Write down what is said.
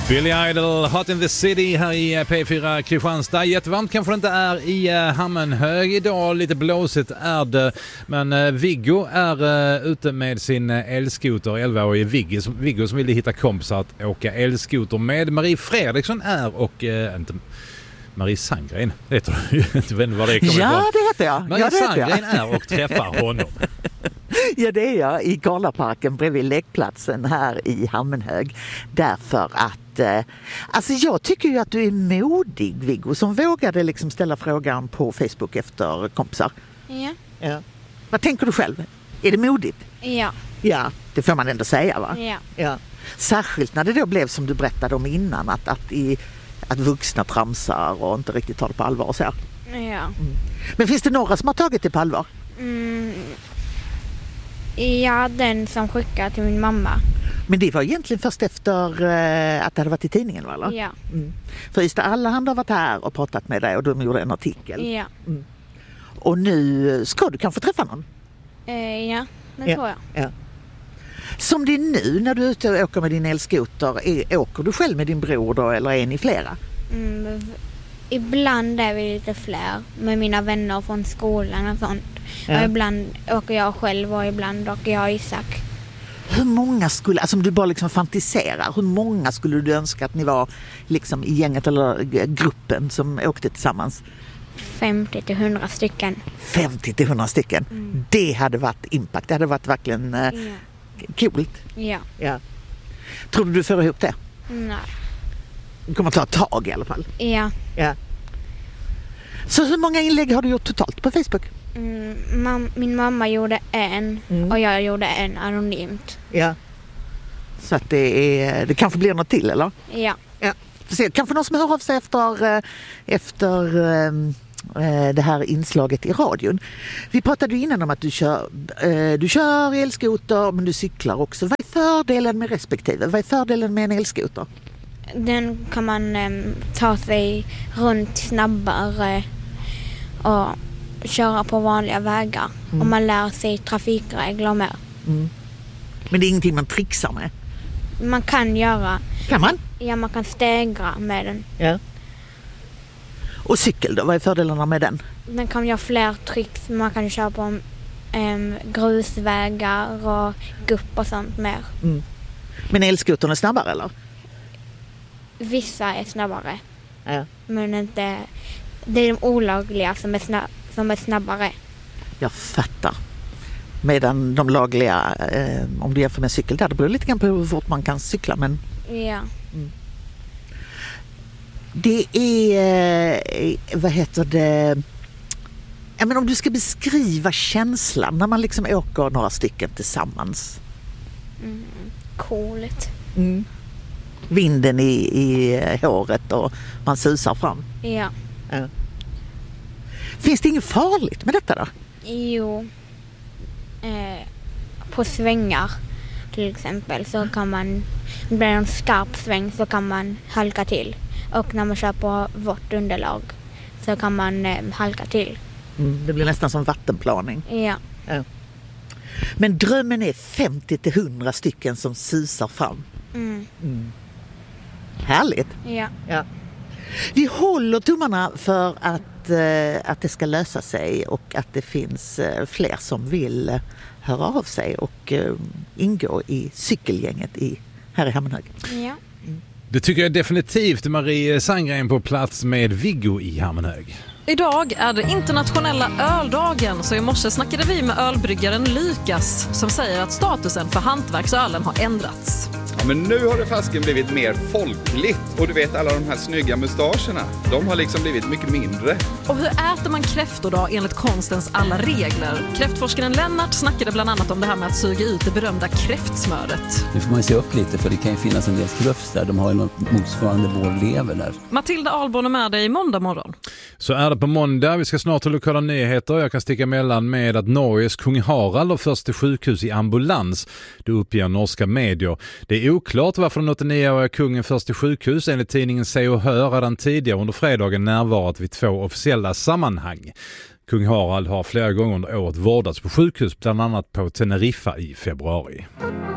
Billy Idol, Hot in the City här i P4 Kristianstad. Jättevarmt kanske det inte är i Hammenhög idag, lite blåsigt är det. Men Viggo är ute med sin elskoter, 11-årige Viggo som vill hitta kompisar att åka elskoter med. Marie Fredriksson är och inte Marie Sandgren, heter du? Jag vet inte vad det kommer ifrån. Ja, det heter jag. Marie Sandgren är och träffar honom. Ja, det är jag i Galaparken bredvid lekplatsen här i Hammenhög. Därför att alltså jag tycker ju att du är modig, Viggo, som vågade liksom ställa frågan på Facebook efter kompisar. Ja. Vad tänker du själv? Är det modigt? Ja. Ja, det får man ändå säga, va? Ja. Särskilt när det då blev som du berättade om innan, att vuxna tramsar och inte riktigt tar det på allvar och så. Ja. Men finns det några som har tagit det på allvar? Ja, den som skickade till min mamma. Men det var egentligen först efter att det hade varit i tidningen, va? Eller? Ja. För Ystad Allehanda har varit här och pratat med dig och de gjorde en artikel. Ja. Och nu ska du kanske träffa någon? Ja, det tror jag. Ja. Som det är nu när du är ute och åker med din elskoter, åker du själv med din bror då, eller är ni flera? Ibland är vi lite fler med mina vänner från skolan och sånt. Ja. Och ibland åker jag själv och ibland åker jag och Isak. Hur många skulle, alltså om du bara liksom fantiserar, hur många skulle du önska att ni var liksom i gänget eller gruppen som åkte tillsammans? 50-100 stycken. 50-100 stycken. Det hade varit impact, det hade varit verkligen coolt. Ja. Tror du får ihop det? Nej. Det kommer ta ett tag i alla fall. Ja. Så hur många inlägg har du gjort totalt på Facebook? Min mamma gjorde en och jag gjorde en anonymt. Ja. Så att det kanske blir något till, eller? Ja. Kanske någon som hör av sig efter det här inslaget i radion. Vi pratade innan om att du kör elskoter, men du cyklar också. Vad är fördelen med respektive? Vad är fördelen med en elskoter? Den kan man ta sig runt snabbare och köra på vanliga vägar. Och man lär sig trafikregler med. Men det är ingenting man trixar med? Man kan göra. Kan man? Ja, man kan stegra med den. Ja. Och cykel då, vad är fördelarna med den? Den kan göra fler tricks. Man kan köra på grusvägar och gupp och sånt mer. Men elskotern är snabbare, eller? Vissa är snabbare. Ja. Men inte. Det är de olagliga som är snabbare. Jag fattar. Medan de lagliga, om du jämför med cykel, där det beror lite grann på hur fort man kan cykla. Men Ja. det är, vad heter det? Ja, men om du ska beskriva känslan när man liksom åker några stycken tillsammans. Coolt. Vinden i håret och man susar fram. Ja. Finns det inget farligt med detta då? Jo. På svängar till exempel så kan man, blir det en skarp sväng så kan man halka till. Och när man kör på vårt underlag så kan man halka till. Det blir nästan som vattenplaning. Ja. Men drömmen är 50-100 stycken som susar fram. Härligt. Ja. Vi håller tummarna för att det ska lösa sig och att det finns fler som vill höra av sig och ingå i cykelgänget här i Hammenhög. Ja. Det tycker jag definitivt. Marie Sandgren på plats med Viggo i Hammenhög. Idag är det internationella öldagen, så i morse snackade vi med ölbryggaren Lukas som säger att statusen för hantverksölen har ändrats. Ja, men nu har det fasken blivit mer folkligt och du vet alla de här snygga mustascherna, de har liksom blivit mycket mindre. Och hur äter man kräftor då enligt konstens alla regler? Kräftforskaren Lennart snackade bland annat om det här med att suga ut det berömda kräftsmöret. Nu får man se upp lite för det kan ju finnas en del skrufs där, de har ju något motsvarande vår lever där. Matilda Ahlborn är med dig i måndag morgon. Så är det på måndag. Vi ska snart ha lokala nyheter. Jag kan sticka emellan med att Norges kung Harald har först till sjukhus i ambulans. Det uppger norska medier. Det är oklart varför den 89-åriga kungen först till sjukhus. Enligt tidningen Se och Hör redan tidigare under fredagen närvarat vid 2 officiella sammanhang. Kung Harald har flera gånger under året vårdats på sjukhus, bland annat på Teneriffa i februari.